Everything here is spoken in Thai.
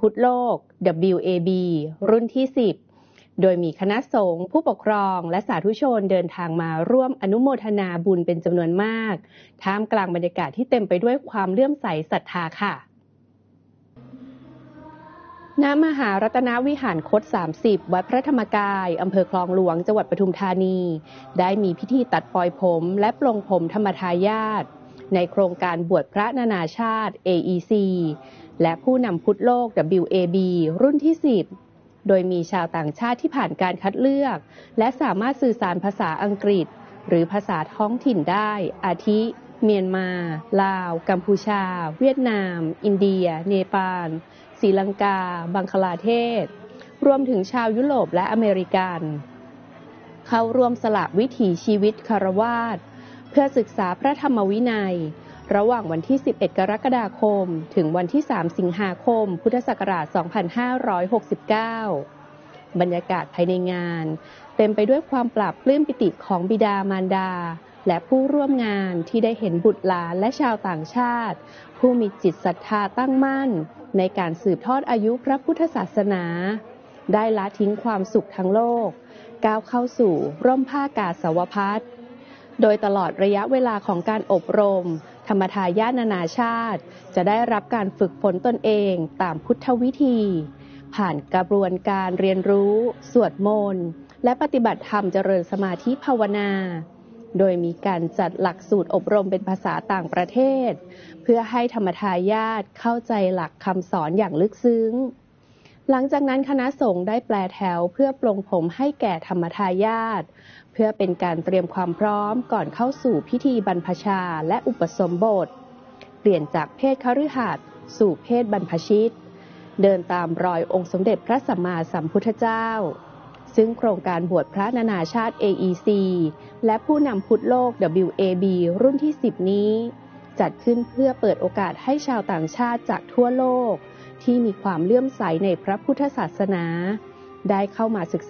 พุทธโลก WAB รุ่นที่ 10 โดยมีคณะสงฆ์ผู้ปกครองและสาธุชนเดินทางมาร่วมอนุโมทนาบุญเป็นจำนวนมากท่ามกลางบรรยากาศที่เต็มไปด้วยความเลื่อมใสศรัทธาค่ะณ มหารัตนวิหารคต 30 วัดพระธรรมกาย อำเภอคลองหลวง จังหวัดปทุมธานี ได้มีพิธีตัดปลอยผมและปลงผมธรรมทายาทในโครงการบวชพระนานาชาติ AEC และผู้นำพุทธโลก WAB รุ่นที่ 10 โดยมีชาวต่างชาติที่ผ่านการคัดเลือกและสามารถสื่อสารภาษาอังกฤษหรือภาษาท้องถิ่นได้อาทิเมียนมาลาวกัมพูชาเวียดนามอินเดียเนปาลศรีลังกาบังคลาเทศรวมถึงชาวยุโรปและอเมริกันเข้าร่วมสละวิถีชีวิตคฤหัสถ์เพื่อศึกษาพระธรรมวินัยระหว่างวันที่ 11 กรกฎาคมถึงวันที่ 3 สิงหาคม พุทธศักราช 2569 บรรยากาศภายในงานเต็มไปด้วยความปลาบปลื้มปิติของบิดามารดาและผู้ร่วมงานที่ได้เห็นบุตรหลานและชาวต่างชาติผู้มีจิตศรัทธาตั้งมั่นในการสืบทอดอายุพระพุทธศาสนาได้ละทิ้งความสุขทั้งโลกก้าวเข้าสู่ร่มผ้ากาสาวพัสต์โดยตลอดระยะเวลาของการอบรมธรรมทายาทนานาชาติจะได้รับการฝึกฝนตนเองตามพุทธวิธีผ่านกระบวนการเรียนรู้สวดมนต์และปฏิบัติธรรมเจริญสมาธิภาวนาโดยมีการจัดหลักสูตรอบรมเป็นภาษาต่างประเทศเพื่อให้ธรรมทายาทเข้าใจหลักคำสอนอย่างลึกซึ้งหลังจากนั้นคณะสงฆ์ได้แปลแถวเพื่อปลงผมให้แก่ธรรมทายาทเพื่อเป็นการเตรียมความพร้อมก่อนเข้าสู่พิธีบรรพชาและอุปสมบทเปลี่ยนจากเพศคฤหัสถ์สู่เพศบรรพชิตเดินตามรอยองค์สมเด็จพระสัมมาสัมพุทธเจ้าซึ่งโครงการบวชพระนานาชาติ AEC และผู้นำพุทธโลก WAB รุ่นที่ 10 นี้จัดขึ้นเพื่อเปิดโอกาสให้ชาวต่างชาติจากทั่วโลกที่มีความเลื่อมใสในพระพุทธศาสนาได้เข้ามาศึกษา